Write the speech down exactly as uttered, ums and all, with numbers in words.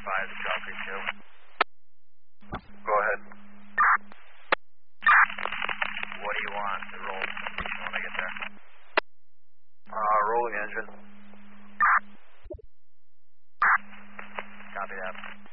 five to Joffrey two. Go ahead. What do you want to roll when I get there? Uh, rolling engine. Copy that.